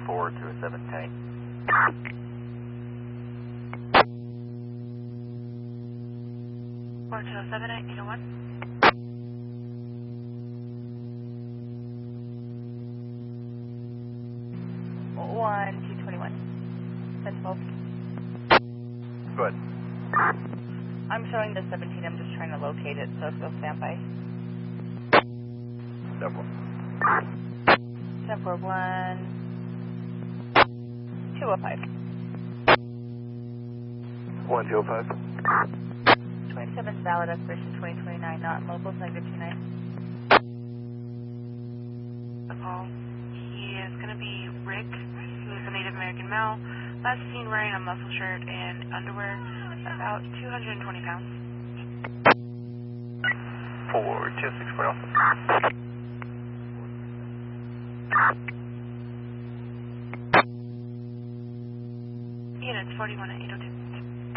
4 to a 7 tank. Four two seven at 801. 1221. 1012. Go ahead. I'm showing the 17. I'm just trying to locate it, so still stand by. 10-4. 1041. 205. 1205. 27 is valid, expiration 2029, not in locals, -29. The call. He is going to be Rick, who's a Native American male, last seen wearing a muscle shirt and underwear, about 220 pounds. 42640. Units 41 at 802.